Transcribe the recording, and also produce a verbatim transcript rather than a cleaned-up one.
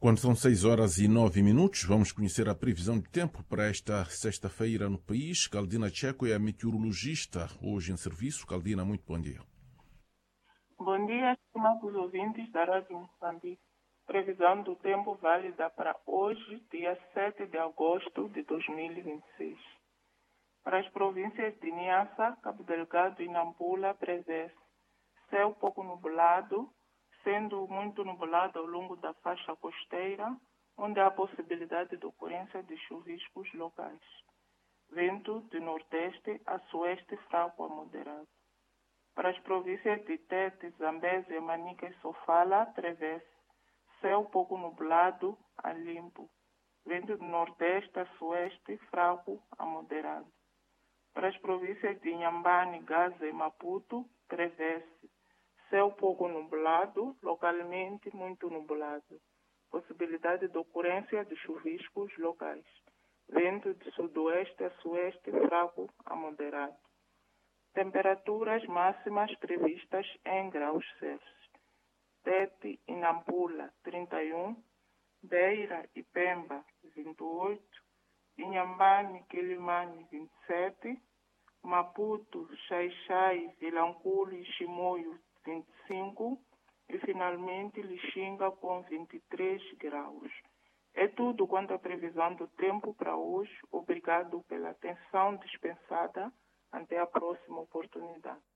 Quando são seis horas e nove minutos, vamos conhecer a previsão de tempo para esta sexta-feira no país. Caldina Checo é a meteorologista hoje em serviço. Caldina, muito bom dia. Bom dia, estimados ouvintes da Rádio Moçambique. Previsão do tempo válida para hoje, dia sete de agosto de dois mil e vinte e seis. Para as províncias de Niassa, Cabo Delgado e Nampula, prevê-se céu pouco nublado, sendo muito nublado ao longo da faixa costeira, onde há possibilidade de ocorrência de chuviscos locais. Vento de nordeste a sueste fraco a moderado. Para as províncias de Tete, Zambésia, Manica e Sofala, prevê-se céu pouco nublado a limpo. Vento de nordeste a sueste fraco a moderado. Para as províncias de Inhambane, Gaza e Maputo, prevê-se céu pouco nublado, localmente muito nublado. Possibilidade de ocorrência de chuviscos locais. Vento de sudoeste a sueste fraco a moderado. Temperaturas máximas previstas em graus Celsius. Tete e Nampula, trinta e um. Beira e Pemba, vinte e oito. Inhambane e Quilimane, vinte e sete. Maputo, Xai-Xai, Vilanculo e Chimoio, vinte e cinco. E finalmente Lixinga com vinte e três graus. É tudo quanto à previsão do tempo para hoje. Obrigado pela atenção dispensada. Até a próxima oportunidade.